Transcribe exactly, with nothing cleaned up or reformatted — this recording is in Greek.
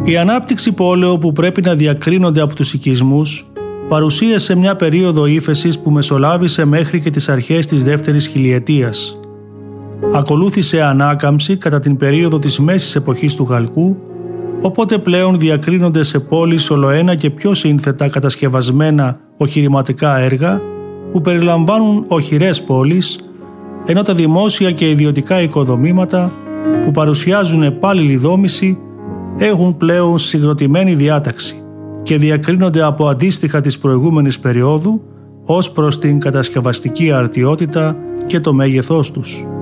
Η ανάπτυξη πόλεων που πρέπει να διακρίνονται από τους οικισμούς παρουσίασε μια περίοδο ύφεσης που μεσολάβησε μέχρι και τις αρχές της δεύτερης χιλιετίας. Ακολούθησε ανάκαμψη κατά την περίοδο της μέσης εποχής του Χαλκού, οπότε πλέον διακρίνονται σε πόλεις ολοένα και πιο σύνθετα κατασκευασμένα οχηρηματικά έργα που περιλαμβάνουν οχυρές πόλεις, ενώ τα δημόσια και ιδιωτικά οικοδομήματα που παρουσιάζουν επάλληλη δόμηση έχουν πλέον συγκροτημένη διάταξη και διακρίνονται από αντίστοιχα της προηγούμενης περίοδου ως προς την κατασκευαστική αρτιότητα και το μέγεθός τους.